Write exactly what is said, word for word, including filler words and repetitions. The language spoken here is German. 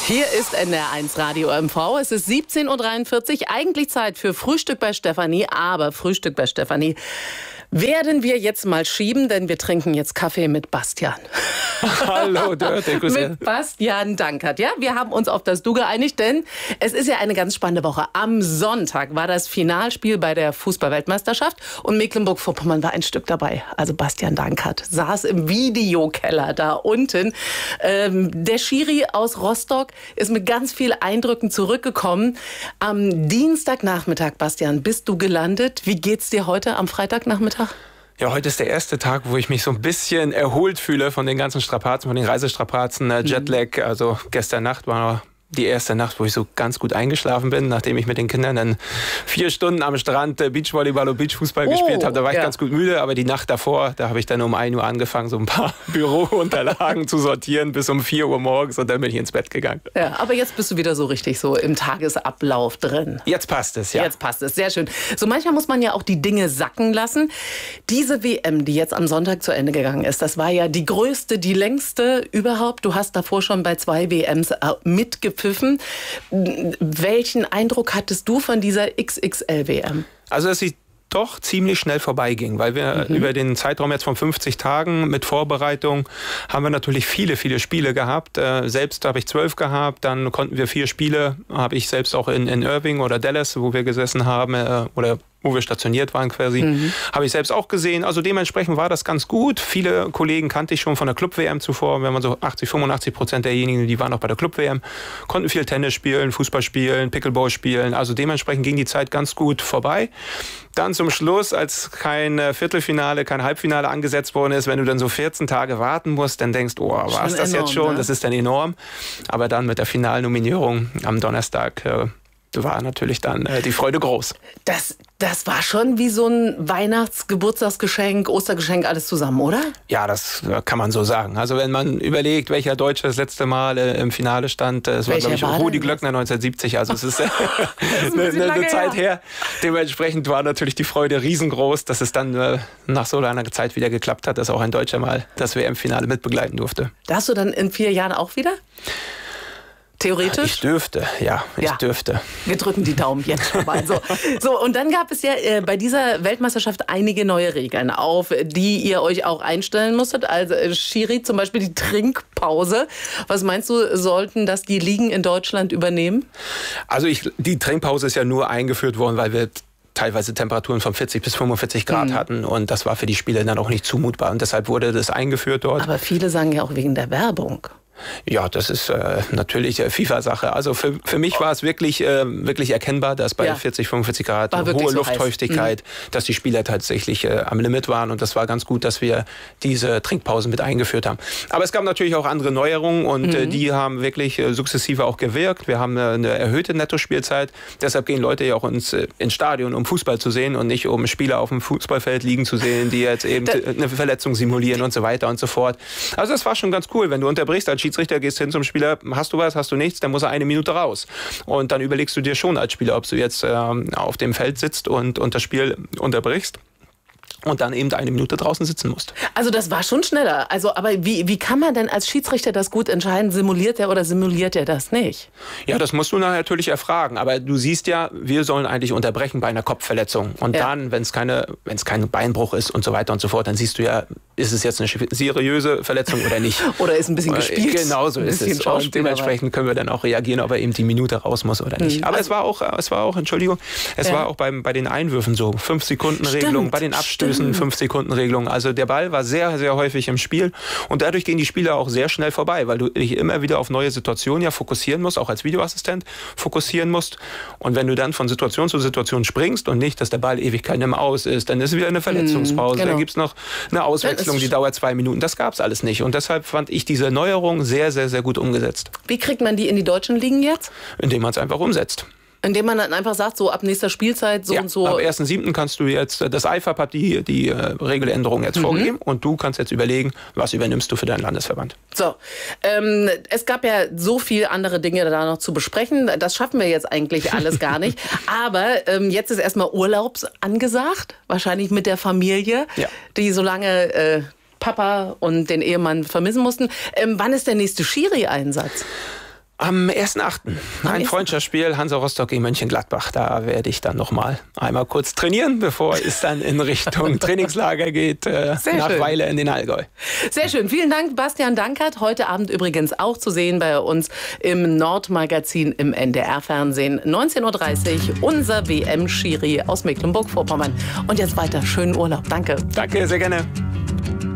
Hier ist N D R eins Radio M V. Es ist siebzehn Uhr dreiundvierzig. Eigentlich Zeit für Frühstück bei Stefanie. Aber Frühstück bei Stefanie werden wir jetzt mal schieben, denn wir trinken jetzt Kaffee mit Bastian. Hallo, Dörte, grüß Mit Bastian Dankert. Ja, wir haben uns auf das Du geeinigt, denn es ist ja eine ganz spannende Woche. Am Sonntag war das Finalspiel bei der Fußball-Weltmeisterschaft und Mecklenburg-Vorpommern war ein Stück dabei. Also Bastian Dankert saß im Videokeller da unten. Ähm, der Schiri aus Rostock ist mit ganz vielen Eindrücken zurückgekommen. Am Dienstagnachmittag, Bastian, bist du gelandet. Wie geht's dir heute am Freitagnachmittag? Ja, heute ist der erste Tag, wo ich mich so ein bisschen erholt fühle von den ganzen Strapazen, von den Reisestrapazen, äh, Jetlag. Also gestern Nacht war die erste Nacht, wo ich so ganz gut eingeschlafen bin, nachdem ich mit den Kindern dann vier Stunden am Strand äh, Beachvolleyball und Beachfußball oh, gespielt habe. Da war ich ja. ganz gut müde, aber die Nacht davor, da habe ich dann um ein Uhr angefangen, so ein paar Bürounterlagen zu sortieren bis um vier Uhr morgens und dann bin ich ins Bett gegangen. Ja, aber jetzt bist du wieder so richtig so im Tagesablauf drin. Jetzt passt es, ja. Jetzt passt es, sehr schön. So manchmal muss man ja auch die Dinge sacken lassen. Diese W M, die jetzt am Sonntag zu Ende gegangen ist, das war ja die größte, die längste überhaupt. Du hast davor schon bei zwei W Ms mitgepfiffen. Welchen Eindruck hattest du von dieser X X L W M? Also, dass sie doch ziemlich schnell vorbeiging, weil wir mhm. über den Zeitraum jetzt von fünfzig Tagen mit Vorbereitung haben wir natürlich viele, viele Spiele gehabt. Äh, selbst habe ich zwölf gehabt, dann konnten wir vier Spiele, habe ich selbst auch in, in Irving oder Dallas, wo wir gesessen haben, äh, oder wo wir stationiert waren quasi, mhm. habe ich selbst auch gesehen. Also dementsprechend war das ganz gut. Viele Kollegen kannte ich schon von der Club-W M zuvor. Wenn man so achtzig, fünfundachtzig Prozent derjenigen, die waren auch bei der Club-W M, konnten viel Tennis spielen, Fußball spielen, Pickleball spielen. Also dementsprechend ging die Zeit ganz gut vorbei. Dann zum Schluss, als kein Viertelfinale, kein Halbfinale angesetzt worden ist, wenn du dann so vierzehn Tage warten musst, dann denkst du, oh, war es das jetzt schon? Ne? Das ist dann enorm. Aber dann mit der Finalnominierung am Donnerstag äh, war natürlich dann äh, die Freude groß. Das, das war schon wie so ein Weihnachts-, Geburtstagsgeschenk, Ostergeschenk, alles zusammen, oder? Ja, das kann man so sagen. Also wenn man überlegt, welcher Deutsche das letzte Mal äh, im Finale stand, es war, glaube ich, Rudi Glöckner neunzehnhundertsiebzig. Also es ist, äh, ist eine, eine, eine Zeit her. her. Dementsprechend war natürlich die Freude riesengroß, dass es dann äh, nach so einer Zeit wieder geklappt hat, dass auch ein Deutscher mal das W M-Finale mitbegleiten durfte. Da hast du dann in vier Jahren auch wieder? Theoretisch? Ich dürfte, ja, ich ja. dürfte. Wir drücken die Daumen jetzt schon mal. So, so, und dann gab es ja äh, bei dieser Weltmeisterschaft einige neue Regeln, auf die ihr euch auch einstellen musstet. Also äh, Schiri, zum Beispiel die Trinkpause. Was meinst du, sollten das die Ligen in Deutschland übernehmen? Also ich, die Trinkpause ist ja nur eingeführt worden, weil wir teilweise Temperaturen von vierzig bis fünfundvierzig Grad mhm. hatten und das war für die Spieler dann auch nicht zumutbar und deshalb wurde das eingeführt dort. Aber viele sagen ja auch wegen der Werbung. Ja, das ist äh, natürlich äh, FIFA-Sache. Also für, für mich war es wirklich, äh, wirklich erkennbar, dass bei ja. vierzig, fünfundvierzig Grad hohe so Luftfeuchtigkeit, mhm. dass die Spieler tatsächlich äh, am Limit waren. Und das war ganz gut, dass wir diese Trinkpausen mit eingeführt haben. Aber es gab natürlich auch andere Neuerungen und mhm. äh, die haben wirklich äh, sukzessive auch gewirkt. Wir haben äh, eine erhöhte Nettospielzeit. Deshalb gehen Leute ja auch ins, äh, ins Stadion, um Fußball zu sehen und nicht um Spieler auf dem Fußballfeld liegen zu sehen, die jetzt eben eine Verletzung simulieren und so weiter und so fort. Also das war schon ganz cool, wenn du unterbrichst als Schiedsrichter, gehst hin zum Spieler, hast du was, hast du nichts, dann muss er eine Minute raus. Und dann überlegst du dir schon als Spieler, ob du jetzt ähm, auf dem Feld sitzt und, und das Spiel unterbrichst und dann eben eine Minute draußen sitzen musst. Also das war schon schneller. Also, aber wie, wie kann man denn als Schiedsrichter das gut entscheiden? Simuliert er oder simuliert er das nicht? Ja, das musst du natürlich erfragen. Aber du siehst ja, wir sollen eigentlich unterbrechen bei einer Kopfverletzung. Und ja. dann, wenn es keine, wenn es kein Beinbruch ist und so weiter und so fort, dann siehst du ja, ist es jetzt eine seriöse Verletzung oder nicht. Oder ist ein bisschen gespielt. Genau so ist es. Und dementsprechend können wir dann auch reagieren, ob er eben die Minute raus muss oder nicht. Mhm. Aber also, es war auch, es war auch, Entschuldigung, es ja. war auch beim, bei den Einwürfen so. fünf Sekunden Regelung, bei den Abstößen fünf Sekunden Regelung. Also der Ball war sehr, sehr häufig im Spiel und dadurch gehen die Spieler auch sehr schnell vorbei, weil du dich immer wieder auf neue Situationen ja fokussieren musst, auch als Videoassistent fokussieren musst. Und wenn du dann von Situation zu Situation springst und nicht, dass der Ball Ewigkeiten im Aus ist, dann ist wieder eine Verletzungspause, genau. Dann gibt es noch eine Auswechslung, die dauert zwei Minuten. Das gab es alles nicht. Und deshalb fand ich diese Neuerung sehr, sehr, sehr gut umgesetzt. Wie kriegt man die in die deutschen Ligen jetzt? Indem man es einfach umsetzt. Indem man dann einfach sagt, so ab nächster Spielzeit so ja, und so. Ab ersten siebten kannst du jetzt, das I F A B hat die, die äh, Regeländerung jetzt mhm. vorgegeben und du kannst jetzt überlegen, was übernimmst du für deinen Landesverband. So, ähm, es gab ja so viele andere Dinge da noch zu besprechen. Das schaffen wir jetzt eigentlich alles gar nicht. Aber ähm, jetzt ist erstmal Urlaubs angesagt, wahrscheinlich mit der Familie, ja. die so lange äh, Papa und den Ehemann vermissen mussten. Ähm, wann ist der nächste Schiri-Einsatz? Am ersten achten ein Freundschaftsspiel Hansa Rostock gegen Mönchengladbach. Da werde ich dann noch mal einmal kurz trainieren, bevor es dann in Richtung Trainingslager geht, äh, nach schön. Weiler in den Allgäu. Sehr schön. Vielen Dank, Bastian Dankert. Heute Abend übrigens auch zu sehen bei uns im Nordmagazin im N D R-Fernsehen. neunzehn Uhr dreißig, unser W M-Schiri aus Mecklenburg-Vorpommern. Und jetzt weiter schönen Urlaub. Danke. Danke, sehr gerne.